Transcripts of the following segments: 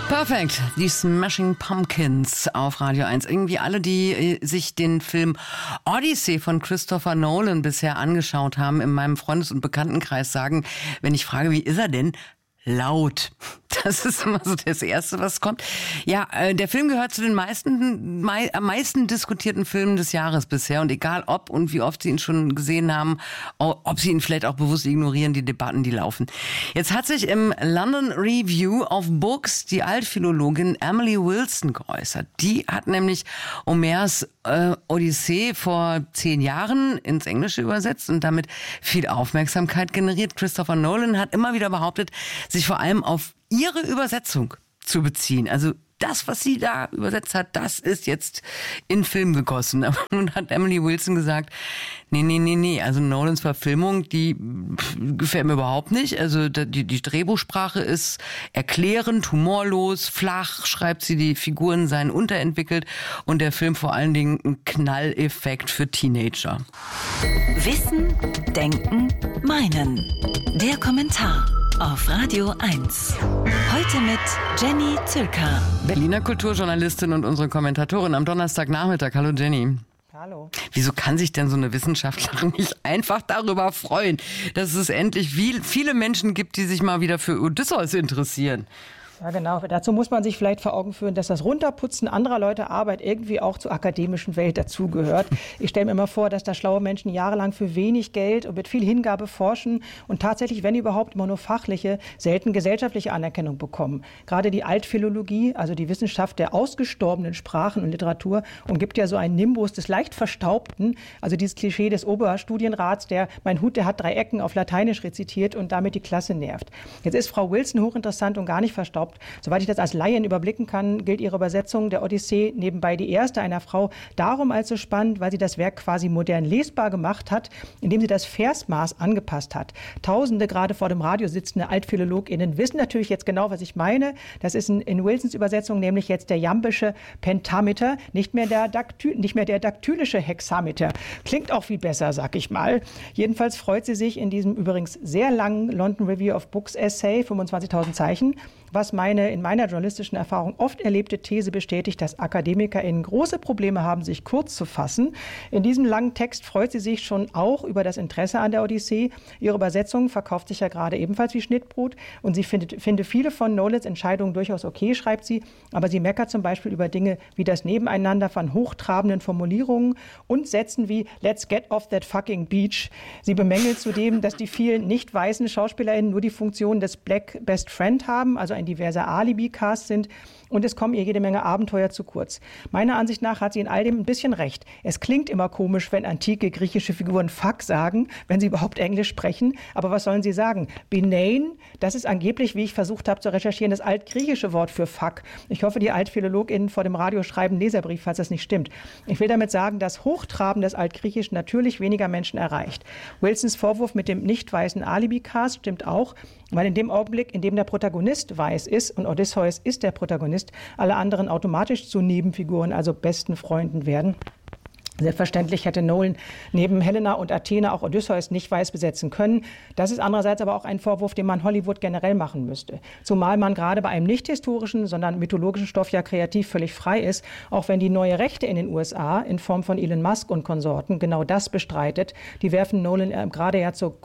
Perfekt, die Smashing Pumpkins auf Radio 1. Irgendwie alle, die sich den Film Odyssey von Christopher Nolan bisher angeschaut haben, in meinem Freundes- und Bekanntenkreis sagen, wenn ich frage, wie ist er denn? Laut. Das ist immer so das Erste, was kommt. Ja, der Film gehört zu den am meisten diskutierten Filmen des Jahres bisher. Und egal ob und wie oft Sie ihn schon gesehen haben, ob Sie ihn vielleicht auch bewusst ignorieren, die Debatten, die laufen. Jetzt hat sich im London Review of Books die Altphilologin Emily Wilson geäußert. Die hat nämlich Homers Odyssee vor 10 Jahren ins Englische übersetzt und damit viel Aufmerksamkeit generiert. Christopher Nolan hat immer wieder behauptet, sich vor allem auf ihre Übersetzung zu beziehen. Also das, was sie da übersetzt hat, das ist jetzt in Film gegossen. Aber nun hat Emily Wilson gesagt, nee. Also Nolans Verfilmung, die gefällt mir überhaupt nicht. Also die Drehbuchsprache ist erklärend, humorlos, flach, schreibt sie, die Figuren seien unterentwickelt und der Film vor allen Dingen ein Knalleffekt für Teenager. Wissen, Denken, Meinen. Der Kommentar auf Radio 1. Heute mit Jenny Zülker. Berliner Kulturjournalistin und unsere Kommentatorin am Donnerstagnachmittag. Hallo Jenny. Hallo. Wieso kann sich denn so eine Wissenschaftlerin nicht einfach darüber freuen, dass es endlich viele Menschen gibt, die sich mal wieder für Odysseus interessieren? Ja, genau. Dazu muss man sich vielleicht vor Augen führen, dass das Runterputzen anderer Leute Arbeit irgendwie auch zur akademischen Welt dazugehört. Ich stelle mir immer vor, dass da schlaue Menschen jahrelang für wenig Geld und mit viel Hingabe forschen und tatsächlich, wenn überhaupt, immer nur fachliche, selten gesellschaftliche Anerkennung bekommen. Gerade die Altphilologie, also die Wissenschaft der ausgestorbenen Sprachen und Literatur, umgibt ja so einen Nimbus des leicht Verstaubten, also dieses Klischee des Oberstudienrats, mein Hut, der hat 3 Ecken, auf Lateinisch rezitiert und damit die Klasse nervt. Jetzt ist Frau Wilson hochinteressant und gar nicht verstaubt. Soweit ich das als Laien überblicken kann, gilt ihre Übersetzung der Odyssee nebenbei die erste einer Frau darum als so spannend, weil sie das Werk quasi modern lesbar gemacht hat, indem sie das Versmaß angepasst hat. Tausende gerade vor dem Radio sitzende AltphilologInnen wissen natürlich jetzt genau, was ich meine. Das ist in Wilsons Übersetzung nämlich jetzt der jambische Pentameter, nicht mehr der daktylische Hexameter. Klingt auch viel besser, sag ich mal. Jedenfalls freut sie sich in diesem übrigens sehr langen London Review of Books Essay, 25.000 Zeichen, was in meiner journalistischen Erfahrung oft erlebte These bestätigt, dass AkademikerInnen große Probleme haben, sich kurz zu fassen. In diesem langen Text freut sie sich schon auch über das Interesse an der Odyssee. Ihre Übersetzung verkauft sich ja gerade ebenfalls wie Schnittbrot und sie finde viele von Nolans Entscheidungen durchaus okay, schreibt sie, aber sie meckert zum Beispiel über Dinge wie das Nebeneinander von hochtrabenden Formulierungen und Sätzen wie "Let's get off that fucking beach". Sie bemängelt zudem, dass die vielen nicht weißen SchauspielerInnen nur die Funktion des Black Best Friend haben, also ein diverser Alibi-Cast sind und es kommen ihr jede Menge Abenteuer zu kurz. Meiner Ansicht nach hat sie in all dem ein bisschen recht. Es klingt immer komisch, wenn antike griechische Figuren fuck sagen, wenn sie überhaupt Englisch sprechen. Aber was sollen sie sagen? Benein, das ist angeblich, wie ich versucht habe zu recherchieren, das altgriechische Wort für fuck. Ich hoffe, die AltphilologInnen vor dem Radio schreiben einen Leserbrief, falls das nicht stimmt. Ich will damit sagen, dass Hochtraben des Altgriechisch natürlich weniger Menschen erreicht. Wilsons Vorwurf mit dem nicht weißen Alibi-Cast stimmt auch, weil in dem Augenblick, in dem der Protagonist weiß ist, und Odysseus ist der Protagonist, alle anderen automatisch zu Nebenfiguren, also besten Freunden werden. Selbstverständlich hätte Nolan neben Helena und Athene auch Odysseus nicht weiß besetzen können. Das ist andererseits aber auch ein Vorwurf, den man Hollywood generell machen müsste. Zumal man gerade bei einem nicht historischen, sondern mythologischen Stoff ja kreativ völlig frei ist, auch wenn die neue Rechte in den USA in Form von Elon Musk und Konsorten genau das bestreitet. Die werfen Nolan gerade ja zu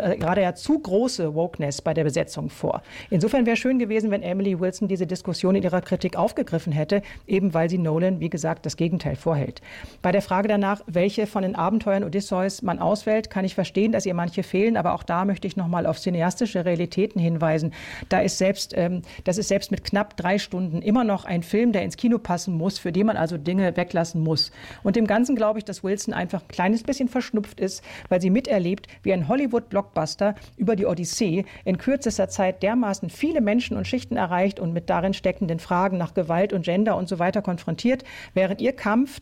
große Wokeness bei der Besetzung vor. Insofern wäre schön gewesen, wenn Emily Wilson diese Diskussion in ihrer Kritik aufgegriffen hätte, eben weil sie Nolan, wie gesagt, das Gegenteil vorhält. Bei der Frage danach, welche von den Abenteuern Odysseus man auswählt, kann ich verstehen, dass ihr manche fehlen, aber auch da möchte ich nochmal auf cineastische Realitäten hinweisen. Das ist selbst mit knapp 3 Stunden immer noch ein Film, der ins Kino passen muss, für den man also Dinge weglassen muss. Und im Ganzen glaube ich, dass Wilson einfach ein kleines bisschen verschnupft ist, weil sie miterlebt, wie ein Hollywood-Blockbuster über die Odyssee in kürzester Zeit dermaßen viele Menschen und Schichten erreicht und mit darin steckenden Fragen nach Gewalt und Gender und so weiter konfrontiert, während ihr Kampf,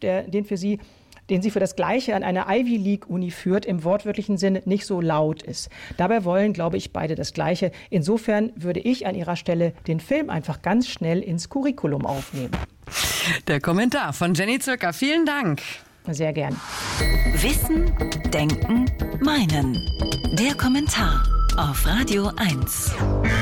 den sie für das Gleiche an einer Ivy League-Uni führt, im wortwörtlichen Sinne nicht so laut ist. Dabei wollen, glaube ich, beide das Gleiche. Insofern würde ich an ihrer Stelle den Film einfach ganz schnell ins Curriculum aufnehmen. Der Kommentar von Jenny Zülker. Vielen Dank. Sehr gern. Wissen, Denken, Meinen. Der Kommentar auf Radio 1.